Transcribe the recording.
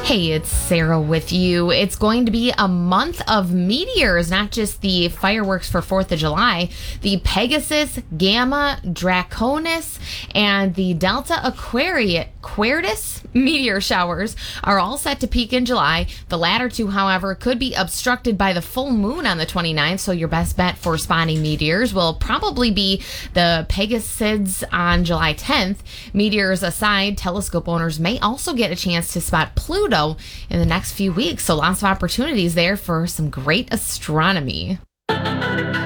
Hey, it's Sarah with you. It's going to be a month of meteors, not just the fireworks for 4th of July. The Pegasus, Gamma, Draconis, and the Delta Aquarius meteor showers are all set to peak in July. The latter two, however, could be obstructed by the full moon on the 29th, so your best bet for spotting meteors will probably be the Pegasids on July 10th. Meteors aside, telescope owners may also get a chance to spot Pluto in the next few weeks, so lots of opportunities there for some great astronomy.